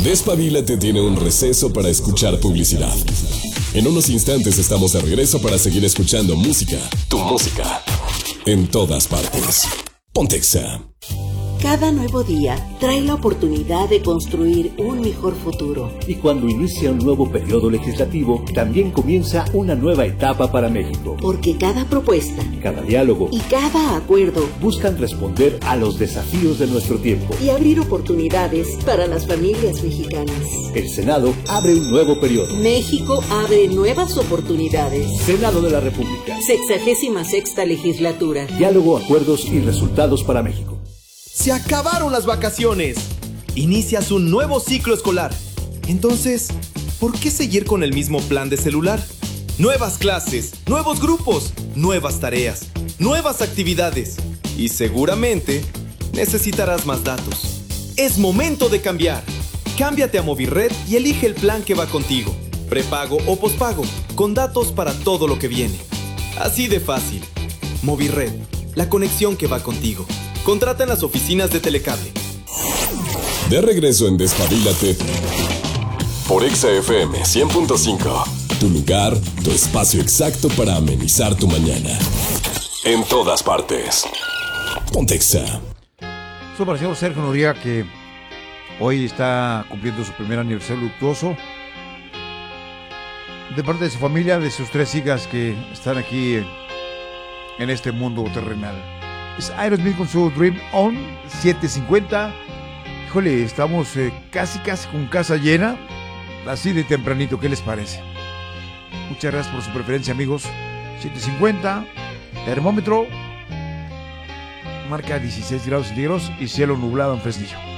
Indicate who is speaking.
Speaker 1: Despabilate tiene un receso para escuchar publicidad. En unos instantes estamos de regreso para seguir escuchando música, tu música, en todas partes. Ponte Exa.
Speaker 2: Cada nuevo día trae la oportunidad de construir un mejor futuro.
Speaker 3: Y cuando inicia un nuevo periodo legislativo, también comienza una nueva etapa para México.
Speaker 2: Porque cada propuesta,
Speaker 3: cada diálogo
Speaker 2: y cada acuerdo
Speaker 3: buscan responder a los desafíos de nuestro tiempo
Speaker 2: y abrir oportunidades para las familias mexicanas.
Speaker 3: El Senado abre un nuevo periodo.
Speaker 2: México abre nuevas oportunidades.
Speaker 3: Senado de la República.
Speaker 2: 66ª legislatura.
Speaker 3: Diálogo, acuerdos y resultados para México.
Speaker 4: Se acabaron las vacaciones. Inicias un nuevo ciclo escolar. Entonces, ¿por qué seguir con el mismo plan de celular? Nuevas clases, nuevos grupos, nuevas tareas, nuevas actividades. Y seguramente necesitarás más datos. Es momento de cambiar. Cámbiate a Movirred y elige el plan que va contigo. Prepago o pospago, con datos para todo lo que viene. Así de fácil. Movirred, la conexión que va contigo. Contrata en las oficinas de Telecable.
Speaker 1: De regreso en Despabilate por Exa FM 100.5. Tu lugar, tu espacio exacto para amenizar tu mañana. En todas partes. Ponte Exa.
Speaker 5: Soy para el señor Sergio Noriega, que hoy está cumpliendo su primer aniversario luctuoso. De parte de su familia, de sus 3 hijas que están aquí en este mundo terrenal. Es Aerosmith con su Dream On, 7:50. Híjole, estamos casi con casa llena. Así de tempranito, ¿qué les parece? Muchas gracias por su preferencia, amigos. 7:50. Termómetro marca 16 grados centígrados y cielo nublado en Fresnillo.